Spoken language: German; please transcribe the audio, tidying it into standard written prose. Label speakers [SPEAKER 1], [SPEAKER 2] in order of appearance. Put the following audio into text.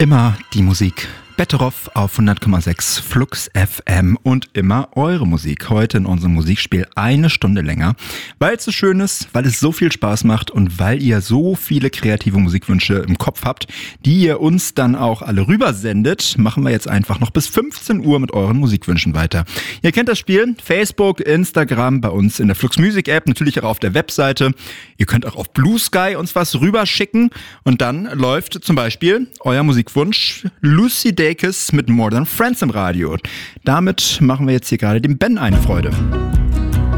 [SPEAKER 1] Immer die Musik. Betteroff auf 100,6 Flux FM und immer eure Musik. Heute in unserem Musikspiel 1 Stunde länger, weil es so schön ist, weil es so viel Spaß macht und weil ihr so viele kreative Musikwünsche im Kopf habt, die ihr uns dann auch alle rübersendet, machen wir jetzt einfach noch bis 15 Uhr mit euren Musikwünschen weiter. Ihr kennt das Spiel, Facebook, Instagram, bei uns in der Flux Music App, natürlich auch auf der Webseite. Ihr könnt auch auf Blue Sky uns was rüberschicken und dann läuft zum Beispiel euer Musikwunsch Lucy Dacus mit More Than Friends im Radio. Damit machen wir jetzt hier gerade dem Ben eine Freude.